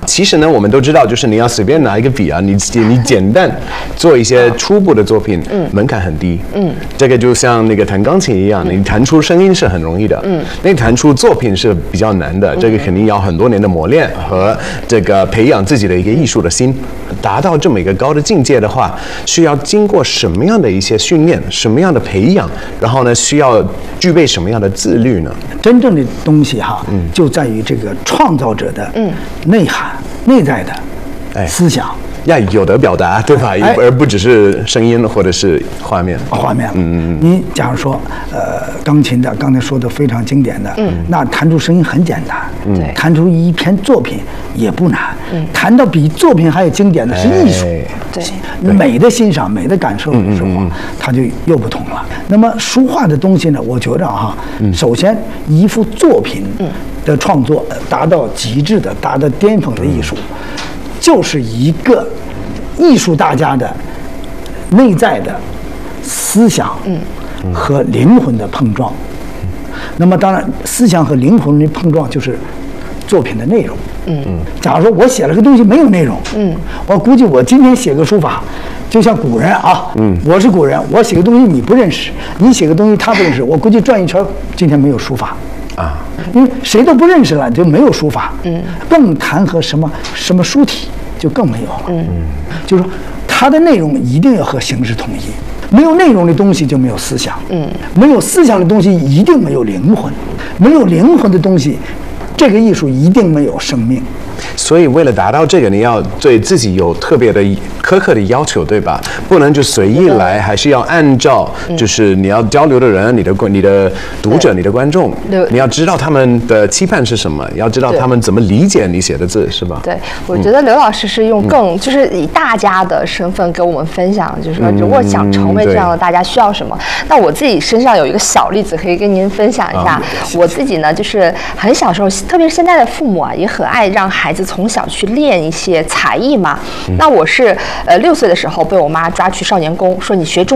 其实呢，我们都知道，就是你要随便拿一个笔啊，你简单做一些初步的作品，门槛很低。这个就像那个弹钢琴一样，你弹出声音是很容易的，那弹出作品是比较难的。这个肯定要很多年的磨练和这个培养自己的一个艺术的心，达到这么一个高的境界的话，需要经过什么样的一些训练，什么样的培养，然后呢，需要具备什么样的自律呢？ 真正的东西哈，就在于这个创造者的内涵、内在的思想。 要有的表达，对吧？而不只是声音或者是画面。你假如说，钢琴的刚才说的非常经典的，那弹出声音很简单，弹出一篇作品也不难，弹到比作品还有经典的是艺术，美的欣赏、美的感受的时候，它就又不同了。那么书画的东西呢，我觉着哈，首先一幅作品的创作达到极致的、达到巅峰的艺术。就是一个艺术大家的内在的思想和灵魂的碰撞。那么当然，思想和灵魂的碰撞就是作品的内容。假如说我写了个东西没有内容，我估计我今天写个书法，就像古人啊，我是古人，我写个东西你不认识，你写个东西他不认识，我估计转一圈今天没有书法。因为谁都不认识了，就没有书法，更谈和什么书体就更没有了。就是说，它的内容一定要和形式统一，没有内容的东西就没有思想，没有思想的东西一定没有灵魂，没有灵魂的东西，这个艺术一定没有生命。所以为了达到这个，你要对自己有特别的苛刻的要求，对吧？不能就随意来，还是要按照就是你要交流的人、你的读者、你的观众，你要知道他们的期盼是什么，要知道他们怎么理解你写的字，是吧？ 对，我觉得刘老师是用就是以大家的身份给我们分享，就是说如果想成为这样的大家需要什么。那我自己身上有一个小例子可以跟您分享一下。我自己呢，就是很小时候，特别是现在的父母啊，也很爱让孩子从小去练一些才艺嘛。那我是6岁的时候被我妈抓去少年宫，说你学中